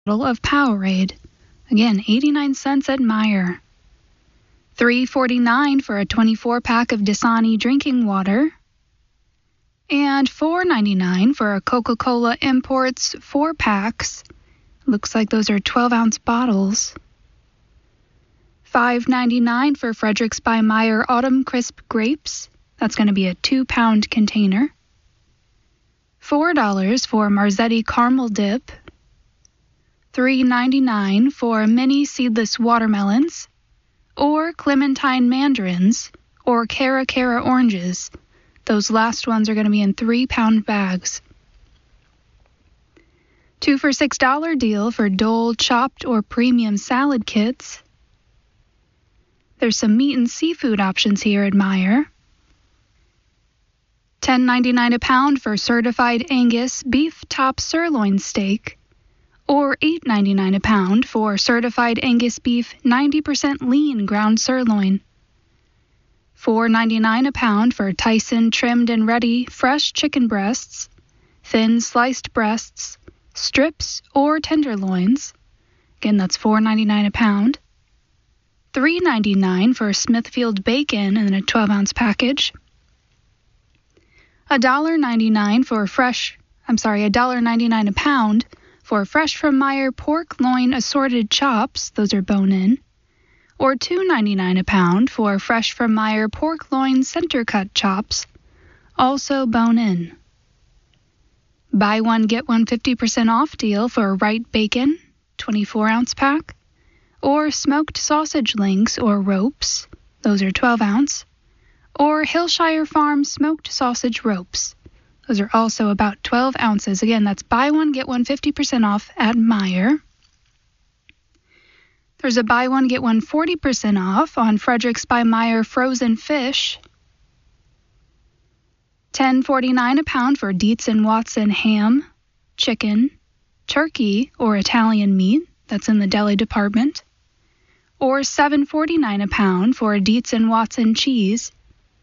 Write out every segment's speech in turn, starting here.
bottle of Powerade. Again, 89 cents at Meijer. $3.49 for a 24-pack of Dasani drinking water. And $4.99 for a Coca-Cola Imports 4-packs. Looks like those are 12-ounce bottles. $5.99 for Fredericks by Meijer Autumn Crisp Grapes. That's going to be a 2-pound container. $4 for Marzetti Caramel Dip. $3.99 for mini seedless watermelons, or clementine mandarins, or Cara Cara oranges. Those last ones are going to be in 3-pound bags. 2 for $6 deal for Dole chopped or premium salad kits. There's some meat and seafood options here at Meijer. $10.99 a pound for certified Angus beef top sirloin steak, or $8.99 a pound for certified Angus beef 90% lean ground sirloin. $4.99 a pound for Tyson trimmed and ready fresh chicken breasts, thin sliced breasts, strips, or tenderloins. Again, that's $4.99 a pound. $3.99 for Smithfield bacon in a 12-ounce package. $1.99 a pound for fresh from Meijer pork loin assorted chops, those are bone-in, or $2.99 a pound for fresh from Meijer pork loin center cut chops, also bone-in. Buy one, get one 50% off deal for Wright bacon, 24-ounce pack, or smoked sausage links or ropes, those are 12-ounce, or Hillshire Farm smoked sausage ropes. Those are also about 12 ounces. Again, that's buy one, get one 50% off at Meijer. There's a buy one, get one 40% off on Fredericks by Meijer frozen fish. $10.49 a pound for Dietz & Watson ham, chicken, turkey, or Italian meat. That's in the deli department. Or $7.49 a pound for Dietz & Watson cheese.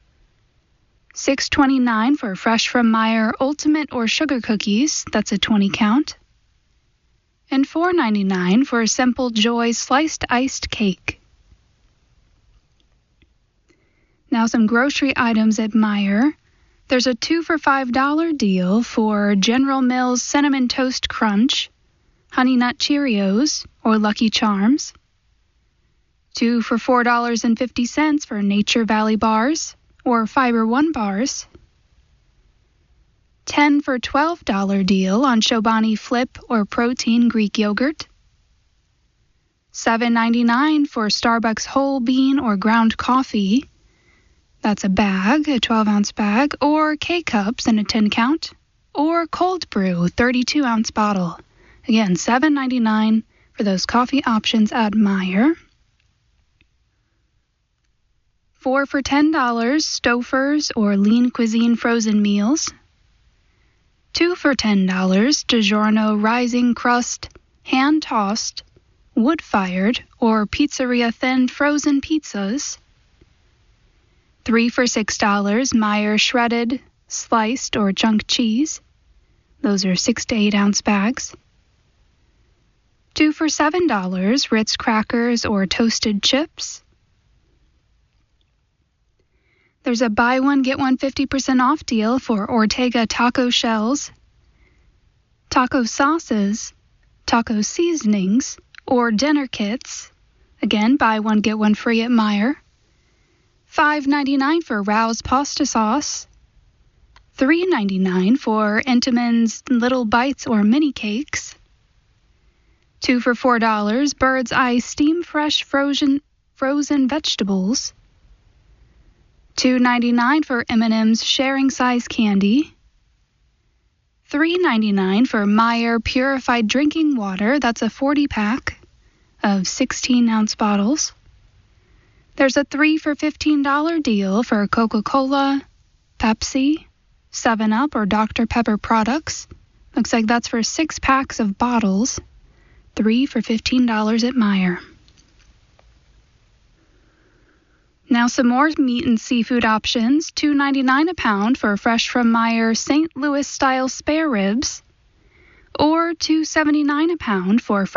$6.29 for fresh from Meijer ultimate or sugar cookies. That's a 20 count. And $4.99 for Simple Joy sliced iced cake. Now some grocery items at Meijer. There's a 2 for $5 deal for General Mills Cinnamon Toast Crunch, Honey Nut Cheerios, or Lucky Charms. 2 for $4.50 for Nature Valley Bars, or Fiber One bars. 10 for $12 deal on Chobani Flip or Protein Greek yogurt. $7.99 for Starbucks whole bean or ground coffee. That's a bag, a 12-ounce bag, or K-Cups in a 10 count, or Cold Brew 32-ounce bottle. Again, $7.99 for those coffee options at Meijer. 4 for $10 Stouffer's or Lean Cuisine frozen meals. 2 for $10 DiGiorno Rising Crust, hand-tossed, wood-fired, or pizzeria thin frozen pizzas. 3 for $6 Meijer shredded, sliced, or chunk cheese. Those are 6 to 8 ounce bags. 2 for $7 Ritz crackers or toasted chips. There's a buy one, get one 50% off deal for Ortega taco shells, taco sauces, taco seasonings, or dinner kits. Again, buy one, get one free at Meijer. $5.99 for Rouse pasta sauce. $3.99 for Entenmann's Little Bites or mini cakes. 2 for $4 Bird's Eye steam fresh frozen vegetables. $2.99 for M&M's sharing size candy. $3.99 for Meijer purified drinking water. That's a 40-pack of 16-ounce bottles. There's a 3 for $15 deal for Coca-Cola, Pepsi, 7-Up, or Dr. Pepper products. Looks like that's for 6 packs of bottles. 3 for $15 at Meijer. Now some more meat and seafood options. $2.99 a pound for fresh from Meijer St. Louis style spare ribs, or $2.79 a pound for